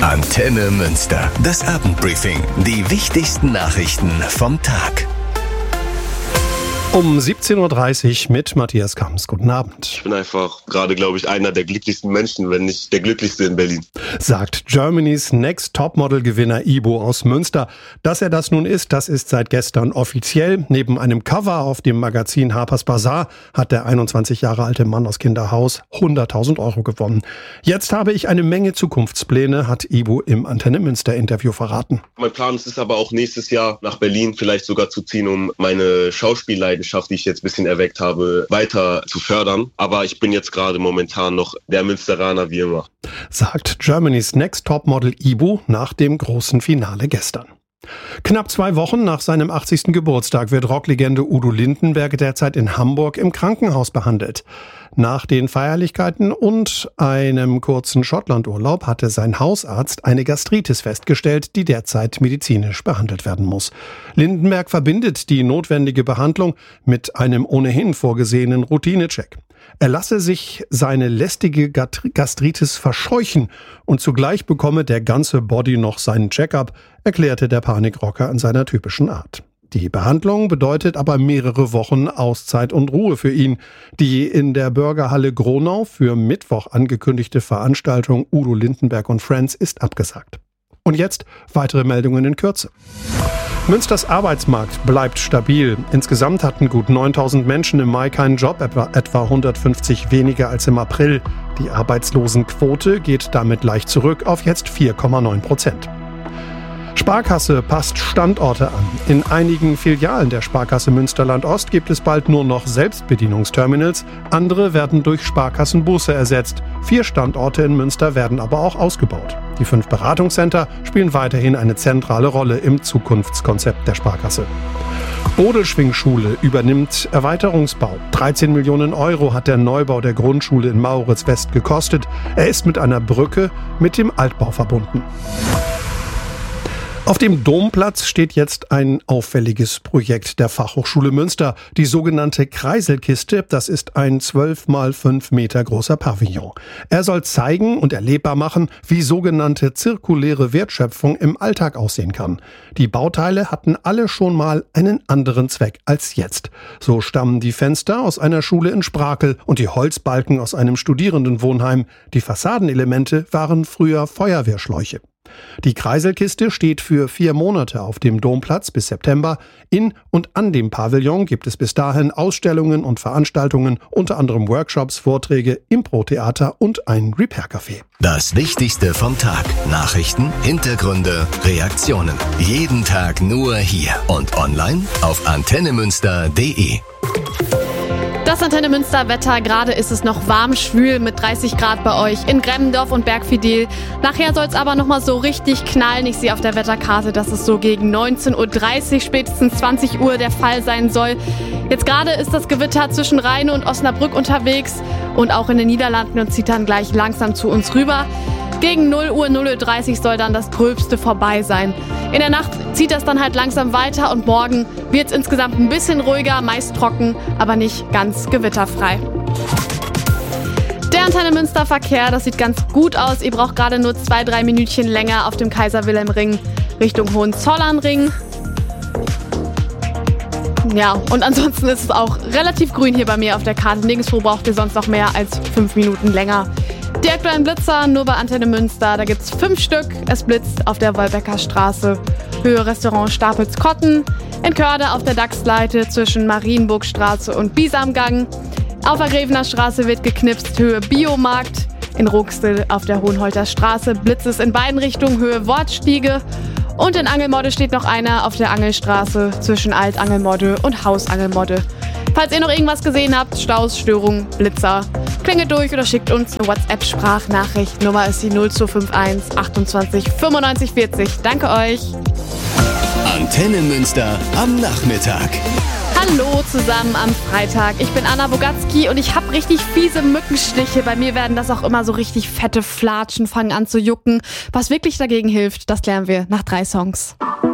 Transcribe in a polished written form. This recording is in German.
Antenne Münster. Das Abendbriefing. Die wichtigsten Nachrichten vom Tag. Um 17.30 Uhr mit Matthias Kamms. Guten Abend. Ich bin einfach gerade, glaube ich, einer der glücklichsten Menschen, wenn nicht der glücklichste in Berlin. Sagt Germany's Next Topmodel-Gewinner Ibo aus Münster. Dass er das nun ist, das ist seit gestern offiziell. Neben einem Cover auf dem Magazin Harper's Bazaar hat der 21 Jahre alte Mann aus Kinderhaus 100.000 Euro gewonnen. Jetzt habe ich eine Menge Zukunftspläne, hat Ibo im Antenne Münster-Interview verraten. Mein Plan ist es aber auch nächstes Jahr nach Berlin vielleicht sogar zu ziehen, um meine Schauspielleidenschaft, die ich jetzt ein bisschen erweckt habe, weiter zu fördern. Aber ich bin jetzt gerade momentan noch der Münsteraner wie immer. Sagt Germany's Next Topmodel Ibo nach dem großen Finale gestern. Knapp 2 Wochen nach seinem 80. Geburtstag wird Rocklegende Udo Lindenberg derzeit in Hamburg im Krankenhaus behandelt. Nach den Feierlichkeiten und einem kurzen Schottlandurlaub hatte sein Hausarzt eine Gastritis festgestellt, die derzeit medizinisch behandelt werden muss. Lindenberg verbindet die notwendige Behandlung mit einem ohnehin vorgesehenen Routinecheck. Er lasse sich seine lästige Gastritis verscheuchen und zugleich bekomme der ganze Body noch seinen Check-up, erklärte der Panikrocker in seiner typischen Art. Die Behandlung bedeutet aber mehrere Wochen Auszeit und Ruhe für ihn. Die in der Burgerhalle Gronau für Mittwoch angekündigte Veranstaltung Udo Lindenberg und Friends ist abgesagt. Und jetzt weitere Meldungen in Kürze. Münsters Arbeitsmarkt bleibt stabil. Insgesamt hatten gut 9.000 Menschen im Mai keinen Job, etwa 150 weniger als im April. Die Arbeitslosenquote geht damit leicht zurück auf jetzt 4,9%. Sparkasse passt Standorte an. In einigen Filialen der Sparkasse Münsterland-Ost gibt es bald nur noch Selbstbedienungsterminals. Andere werden durch Sparkassenbusse ersetzt. 4 Standorte in Münster werden aber auch ausgebaut. Die 5 Beratungscenter spielen weiterhin eine zentrale Rolle im Zukunftskonzept der Sparkasse. Bodelschwingschule übernimmt Erweiterungsbau. 13 Millionen Euro hat der Neubau der Grundschule in Mauritz-West gekostet. Er ist mit einer Brücke mit dem Altbau verbunden. Auf dem Domplatz steht jetzt ein auffälliges Projekt der Fachhochschule Münster, die sogenannte Kreiselkiste. Das ist ein 12 mal 5 Meter großer Pavillon. Er soll zeigen und erlebbar machen, wie sogenannte zirkuläre Wertschöpfung im Alltag aussehen kann. Die Bauteile hatten alle schon mal einen anderen Zweck als jetzt. So stammen die Fenster aus einer Schule in Sprakel und die Holzbalken aus einem Studierendenwohnheim. Die Fassadenelemente waren früher Feuerwehrschläuche. Die Kreiselkiste steht für 4 Monate auf dem Domplatz bis September. In und an dem Pavillon gibt es bis dahin Ausstellungen und Veranstaltungen, unter anderem Workshops, Vorträge, Impro-Theater und ein Repair-Café. Das Wichtigste vom Tag. Nachrichten, Hintergründe, Reaktionen. Jeden Tag nur hier und online auf antennemünster.de. Das Antenne Münster Wetter, gerade ist es noch warm, schwül mit 30 Grad bei euch in Gremmendorf und Bergfidel. Nachher soll es aber nochmal so richtig knallen. Ich sehe auf der Wetterkarte, dass es so gegen 19.30 Uhr, spätestens 20 Uhr der Fall sein soll. Jetzt gerade ist das Gewitter zwischen Rheine und Osnabrück unterwegs und auch in den Niederlanden und zieht dann gleich langsam zu uns rüber. Gegen 0 Uhr, 0.30 Uhr soll dann das Gröbste vorbei sein. In der Nacht zieht das dann halt langsam weiter und morgen wird es insgesamt ein bisschen ruhiger, meist trocken, aber nicht ganz gewitterfrei. Der Antenne Münster Verkehr, das sieht ganz gut aus. Ihr braucht gerade nur 2-3 Minütchen länger auf dem Kaiser-Wilhelm-Ring Richtung Hohenzollern-Ring. Ja, und ansonsten ist es auch relativ grün hier bei mir auf der Karte. Nirgendwo braucht ihr sonst noch mehr als 5 Minuten länger. Die aktuellen Blitzer nur bei Antenne Münster, da gibt's 5 Stück. Es blitzt auf der Wolbecker Straße, Höhe Restaurant Stapels-Kotten, in Körde auf der Dachsleite zwischen Marienburgstraße und Biesamgang. Auf der Grevener Straße wird geknipst, Höhe Biomarkt. In Ruxel auf der Hohenholter Straße blitzt es in beiden Richtungen, Höhe Wortstiege. Und in Angelmodde steht noch einer auf der Angelstraße zwischen Altangelmodde und Hausangelmodde. Falls ihr noch irgendwas gesehen habt, Staus, Störungen, Blitzer, klingelt durch oder schickt uns eine WhatsApp-Sprachnachricht. Nummer ist die 0251 28 95 40. Danke euch. Antenne Münster am Nachmittag. Hallo zusammen am Freitag. Ich bin Anna Bogatzki und ich habe richtig fiese Mückenstiche. Bei mir werden das auch immer so richtig fette Flatschen, fangen an zu jucken. Was wirklich dagegen hilft, das klären wir nach 3 Songs.